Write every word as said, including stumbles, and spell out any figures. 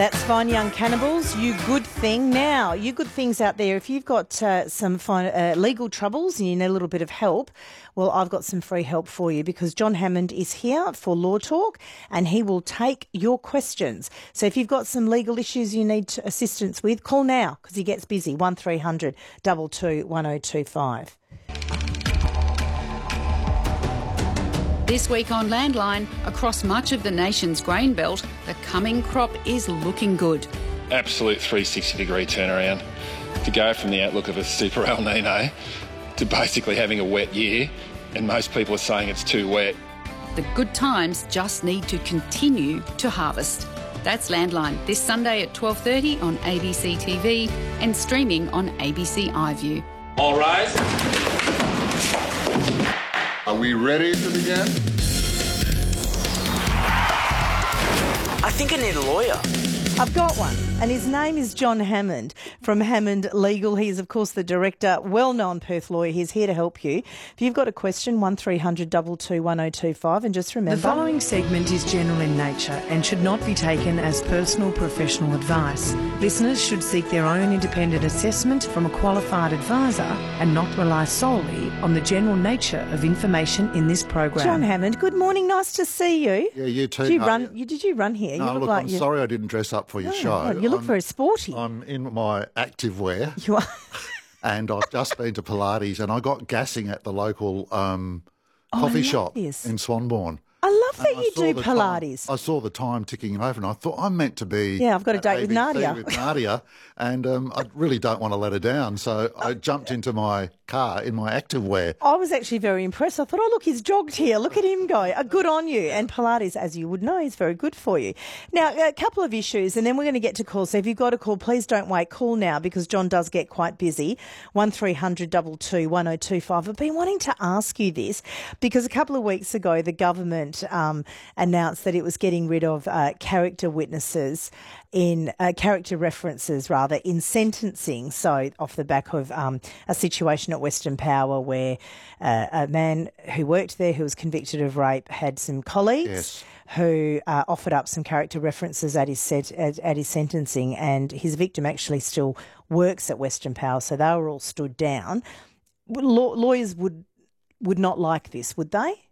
That's Fine Young Cannibals, You Good Thing. Now, you good things out there, if you've got uh, some fine, uh, legal troubles and you need a little bit of help, well, I've got some free help for you because John Hammond is here for Law Talk and he will take your questions. So if you've got some legal issues you need assistance with, call now because he gets busy, one three hundred two two one oh two five. This week on Landline, across much of the nation's grain belt, the coming crop is looking good. Absolute three hundred sixty degree turnaround. To go from the outlook of a super El Nino to basically having a wet year, and most people are saying it's too wet. The good times just need to continue to harvest. That's Landline, this Sunday at twelve thirty on A B C T V and streaming on A B C iView. All rise. Are we ready to begin? I think I need a lawyer. I've got one, and his name is John Hammond from Hammond Legal. He's, of course, the director, well-known Perth lawyer. He's here to help you. If you've got a question, one three hundred two two one oh two five, and just remember... The following segment is general in nature and should not be taken as personal professional advice. Listeners should seek their own independent assessment from a qualified advisor and not rely solely on the general nature of information in this program. John Hammond, good morning. Nice to see you. Yeah, you too. Did you no, run? yeah. You, did you run here? No, you look look, like I'm you... sorry I didn't dress up for your Oh, show. God, you look I'm, very sporty. I'm in my active wear. You are. And I've just been to Pilates and I got gassing at the local um, Oh, I coffee love shop this. in Swanbourne. I love that And I you saw do the Pilates. Time, I saw the time ticking over and I thought I'm meant to be... Yeah, I've got a at date with A B C Nadia. with Nadia and um, I really don't want to let her down. So I jumped into my car in my active wear. I was actually very impressed. I thought, oh, look, he's jogged here. Look at him go. Uh, good on you. And Pilates, as you would know, is very good for you. Now, a couple of issues, and then we're going to get to calls. So if you've got a call, please don't wait. Call now because John does get quite busy. one three hundred two two one oh two five. I've been wanting to ask you this because a couple of weeks ago, the government um, announced that it was getting rid of uh, character witnesses in uh, character references, rather, in sentencing. So off the back of um, a situation at Western Power where uh, a man who worked there who was convicted of rape had some colleagues Yes. who uh, offered up some character references at his set, at, at his sentencing, and his victim actually still works at Western Power, so they were all stood down. Law- lawyers would would not like this, would they?